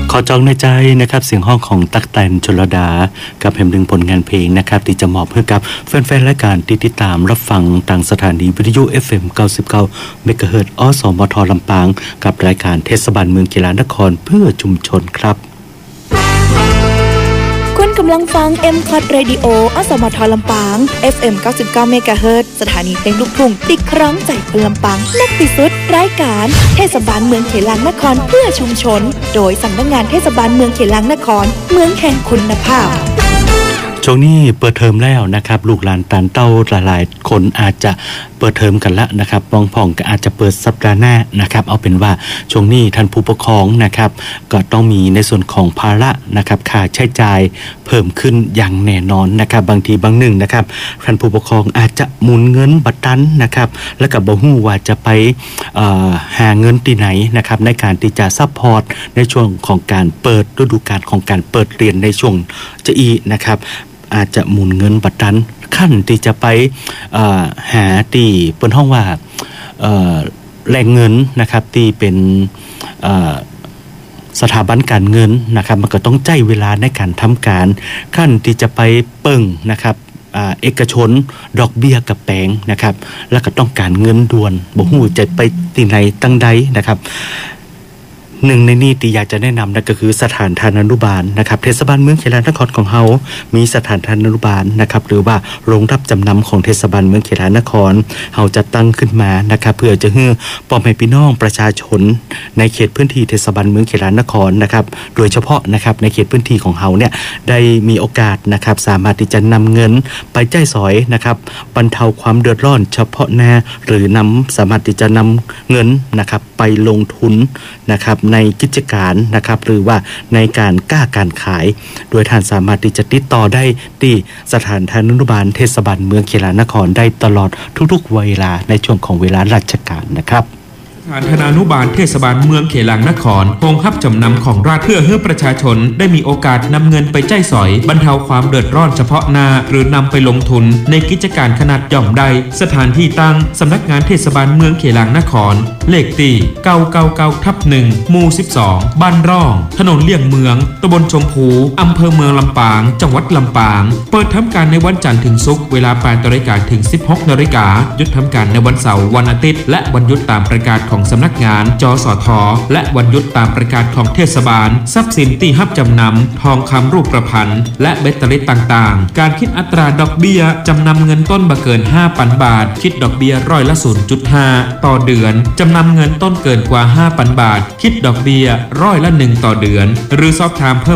ขอจองในใจนะครับเสียงห้องของตั๊กแตนชลดากับแห่งหนึ่งผลงานเพลงนะครับที่จะมอบให้กับแฟนๆรายการที่ติดตามรับฟังทางสถานีวิทยุ FM 99 เมกะเฮิรตซ์อสมทลำปางกับรายการเทศบาลเมืองกีฬานครเพื่อชุมชนครับคุณกำลังฟัง M-Cod Radio อสมทลำปาง FM 99 เมกะเฮิรตซ์สถานีเพลงลูกทุ่งติดครั้งใจคนลำปางนักที่สุดรายการเทศบาลเมืองเขลางนครเพื่อชุมชนโดยสำนักงานเทศบาลเมืองเขลางนครเมืองแห่งคุณภาพช่วงนี้เปิดเทอมแล้วนะครับลูกหลานตานเต้าหลายๆคนอาจจะเปิดเทอมกันละนะครับบางพ่องก็อาจจะเปิดสัปดาห์หน้านะครับเอาเป็นว่าช่วงนี้ท่านผู้ปกครองนะครับก็ต้องมีในส่วนของภาระนะครับค่าใช้จ่ายเพิ่มขึ้นอย่างแน่นอนนะครับบางทีบางหนึ่งนะครับท่านผู้ปกครองอาจจะหมุนเงินบัตรทันนะครับแล้วก็บ่ฮู้ว่าจะไปหาเงินที่ไหนนะครับในการที่จะซัพพอร์ตในช่วงของการเปิดฤดูกาลของการเปิดเรียนในช่วงจะอีนะครับอาจจะหมุนเงินบัตรทันขั้นที่จะไปหาที่เปิ้นห้องว่าแหล่งเงินนะครับที่เป็นสถาบันการเงินนะครับมันก็ต้องใช้เวลาในการทำการขั้นที่จะไปเปิ่งนะครับเอกชนดอกเบี้ยกับแปงนะครับแล้วก็ต้องการเงินด่วนบ่ฮู้จะไปที่ไหนตั้งใดนะครับหนึ่งในนี้ที่อยากจะแนะนำนั่นก็คือสถานทานุบาลนะครับเทศบาลเมืองเขลางนครของเฮามีสถานทานุบาลนะครับหรือว่าโรงรับจำนำของเทศบาลเมืองเขลางนครเฮาจะตั้งขึ้นมานะครับเพื่อจะให้พ่อแม่พี่น้องประชาชนในเขตพื้นที่เทศบาลเมืองเขลางนครนะครับโดยเฉพาะนะครับในเขตพื้นที่ของเฮาเนี่ยได้มีโอกาสนะครับสามารถที่จะนำเงินไปจ่ายสอยนะครับบรรเทาความเดือดร้อนเฉพาะหน้าหรือนำสามารถที่จะนำเงินนะครับไปลงทุนนะครับในกิจการนะครับหรือว่าในการการขายโดยท่านสามารถที่จะติดต่อได้ที่สถานทานุบาลเทศบาลเมืองเขลางนครได้ตลอดทุกๆเวลาในช่วงของเวลาราชการนะครับสถานธนานุบาลเทศบาลเมืองเขลางนครโรงรับจำนำของรัฐเพื่อให้ประชาชนได้มีโอกาสนำเงินไปจ่ายสอยบรรเทาความเดือดร้อนเฉพาะหน้าหรือนำไปลงทุนในกิจการขนาดย่อมใดสถานที่ตั้งสำนักงานเทศบาลเมืองเขลางนครเลขที่999/1หมู่12บ้านร่องถนนเลี่ยงเมืองตำบลชมพูอำเภอเมืองลำปางจังหวัดลำปางเปิดทำการในวันจันทร์ถึงศุกร์เวลา 8:00 นถึง 16:00 นหยุดทำการในวันเสาร์วันอาทิตย์และวันหยุดตามประกาศของสำนักงานจสท.และวันหยุดตามประกาศของเทศบาลทรัพย์สินที่รับจำนำทองคำรูปประพันธ์และเบ็ดเตล็ดต่างๆการคิดอัตราดอกเบี้ยจำนำเงินต้นบ่เกิน 5,000 บาทคิดดอกเบี้ยร้อยละ 0.5 ต่อเดือนจำนำเงินต้นเกินกว่า 5,000 บาทคิดดอกเบี้ยร้อยละ 1 ต่อเดือนหรือสอบถามเพิ่ม